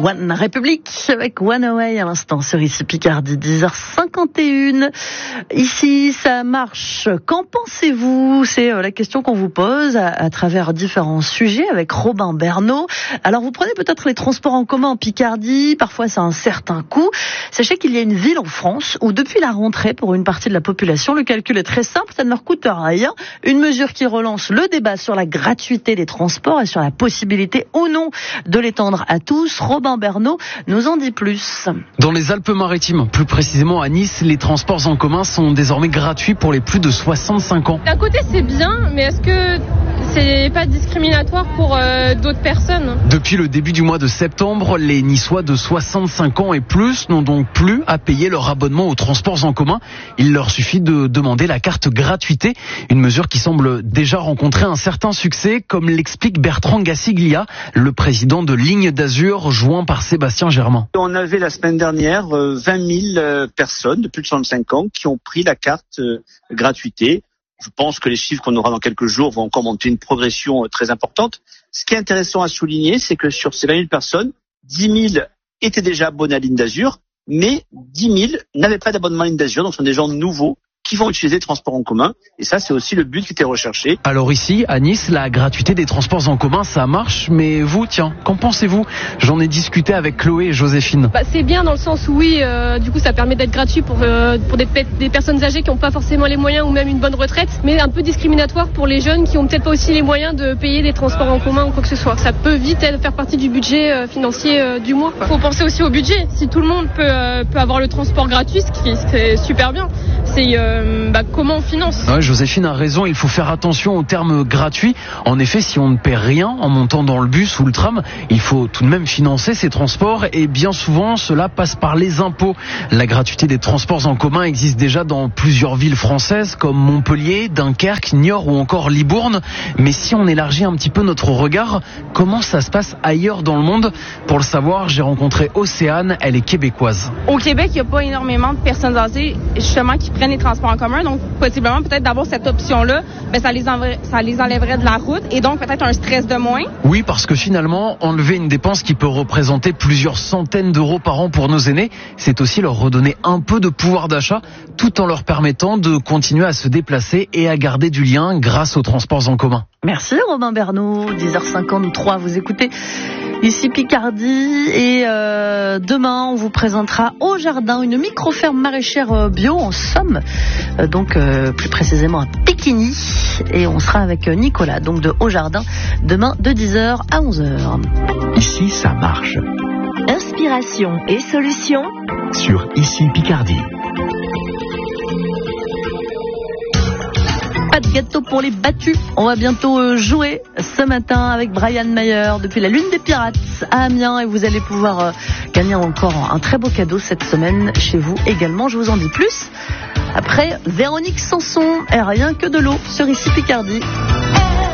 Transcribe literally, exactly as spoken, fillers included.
One République avec One Away à l'instant sur Ici Picardie, dix heures cinquante et une. Ici, ça marche. Qu'en pensez-vous? C'est la question qu'on vous pose à, à travers différents sujets avec Robin Bernot. Alors, vous prenez peut-être les transports en commun en Picardie. Parfois, c'est un certain coût. Sachez qu'il y a une ville en France où, depuis la rentrée, pour une partie de la population, le calcul est très simple. Ça ne leur coûte rien. Une mesure qui relance le débat sur la gratuité des transports et sur la possibilité ou non de l'étendre à tous. Robin Bernot nous en dit plus. Dans les Alpes-Maritimes, plus précisément à Nice, les transports en commun sont désormais gratuits pour les plus de soixante-cinq ans. D'un côté, c'est bien, mais est-ce que c'est pas discriminatoire pour euh, d'autres personnes? Depuis le début du mois de septembre, les Niçois de soixante-cinq ans et plus n'ont donc plus à payer leur abonnement aux transports en commun. Il leur suffit de demander la carte gratuité, une mesure qui semble déjà rencontrer un certain succès, comme l'explique Bertrand Gassiglia, le président de Ligne d'Azur, joint par Sébastien Germain. On avait la semaine dernière vingt mille personnes de plus de soixante-cinq ans qui ont pris la carte gratuité. Je pense que les chiffres qu'on aura dans quelques jours vont encore monter une progression très importante. Ce qui est intéressant à souligner, c'est que sur ces vingt mille personnes, dix mille étaient déjà abonnés à Ligne d'Azur, mais dix mille n'avaient pas d'abonnement à Ligne d'Azur, donc ce sont des gens nouveaux qui vont utiliser les transports en commun. Et ça, c'est aussi le but qui était recherché. Alors ici, à Nice, la gratuité des transports en commun, ça marche. Mais vous, tiens, qu'en pensez-vous? J'en ai discuté avec Chloé et Joséphine. Bah, c'est bien dans le sens où oui, euh, du coup, ça permet d'être gratuit pour, euh, pour des, des personnes âgées qui n'ont pas forcément les moyens ou même une bonne retraite, mais un peu discriminatoire pour les jeunes qui n'ont peut-être pas aussi les moyens de payer des transports en commun ou quoi que ce soit. Ça peut vite faire partie du budget euh, financier euh, du mois. Il faut penser aussi au budget. Si tout le monde peut, euh, peut avoir le transport gratuit, ce qui c'est super bien, c'est... Euh, Bah, comment on finance? Ouais, Joséphine a raison, il faut faire attention au terme gratuit. En effet, si on ne paie rien en montant dans le bus ou le tram, il faut tout de même financer ces transports et bien souvent cela passe par les impôts. La gratuité des transports en commun existe déjà dans plusieurs villes françaises comme Montpellier, Dunkerque, Niort ou encore Libourne. Mais si on élargit un petit peu notre regard, comment ça se passe ailleurs dans le monde? Pour le savoir, j'ai rencontré Océane, elle est québécoise. Au Québec, il n'y a pas énormément de personnes âgées justement qui prennent les transports en commun, donc possiblement peut-être d'avoir cette option-là, ben ça les enlèverait, ça les enlèverait de la route et donc peut-être un stress de moins. Oui, parce que finalement, enlever une dépense qui peut représenter plusieurs centaines d'euros par an pour nos aînés, c'est aussi leur redonner un peu de pouvoir d'achat, tout en leur permettant de continuer à se déplacer et à garder du lien grâce aux transports en commun. Merci Robin Bernot, dix heures cinquante-trois, vous écoutez Ici Picardie et euh, demain on vous présentera Au Jardin, une micro-ferme maraîchère bio en Somme, euh, donc euh, plus précisément à Péquigny, et on sera avec Nicolas donc de Au Jardin demain de dix heures à onze heures. Ici ça marche. Inspiration et solutions sur Ici Picardie. Pas de gâteau pour les battus. On va bientôt jouer ce matin avec Brian Mayer depuis la Lune des Pirates à Amiens et vous allez pouvoir gagner encore un très beau cadeau cette semaine chez vous également. Je vous en dis plus après Véronique Sanson et Rien que de l'eau sur Ici Picardie.